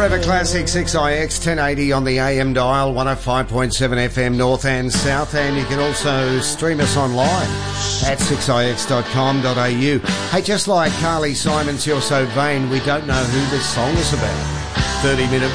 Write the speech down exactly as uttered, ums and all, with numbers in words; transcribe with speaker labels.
Speaker 1: Forever Classic six I X ten eighty on the A M dial, one oh five point seven F M North and South, and you can also stream us online at six I X dot com dot A U. Hey, just like Carly Simon's You're So Vain, we don't know who this song is about. thirty minute